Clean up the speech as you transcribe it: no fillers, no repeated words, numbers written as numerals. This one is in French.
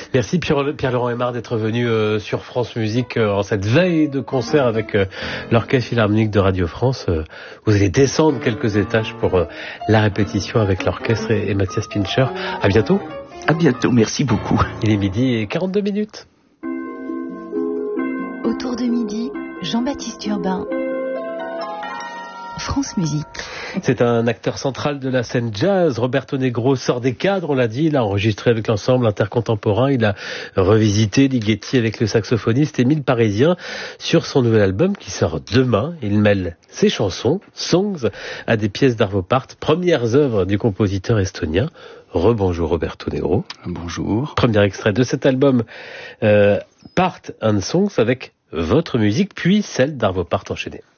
Merci Pierre-Laurent Aimard d'être venu sur France Musique en cette veille de concert avec l'Orchestre Philharmonique de Radio France. Vous allez descendre quelques étages pour la répétition avec l'orchestre et Mathias Pincher. À bientôt. À bientôt, merci beaucoup. Il est 12h42. Autour de midi, Jean-Baptiste Urbain. France Musique. C'est un acteur central de la scène jazz. Roberto Negro sort des cadres, on l'a dit. Il a enregistré avec l'ensemble intercontemporain. Il a revisité Ligeti avec le saxophoniste Émile Parisien sur son nouvel album qui sort demain. Il mêle ses chansons, Songs, à des pièces d'Arvo Pärt, premières œuvres du compositeur estonien. Rebonjour Roberto Negro. Bonjour. Premier extrait de cet album, Pärt and Songs, avec votre musique, puis celle d'Arvo Pärt enchaînée.